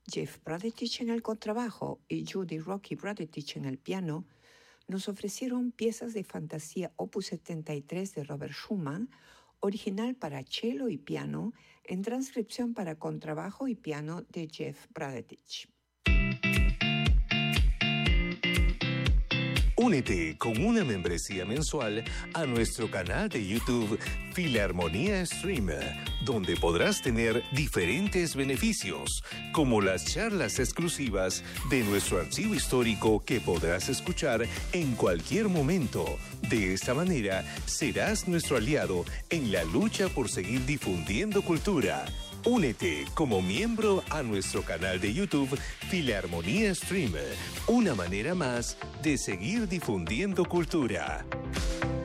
Jeff Bradetich en el contrabajo y Judy Rocky Bradetich en el piano, nos ofrecieron piezas de fantasía Opus 73 de Robert Schumann, original para cello y piano, en transcripción para contrabajo y piano de Jeff Bradetich. Únete con una membresía mensual a nuestro canal de YouTube Filarmonía Streamer, donde podrás tener diferentes beneficios, como las charlas exclusivas de nuestro archivo histórico que podrás escuchar en cualquier momento. De esta manera, serás nuestro aliado en la lucha por seguir difundiendo cultura. Únete como miembro a nuestro canal de YouTube Filarmonía Streamer, una manera más de seguir difundiendo cultura.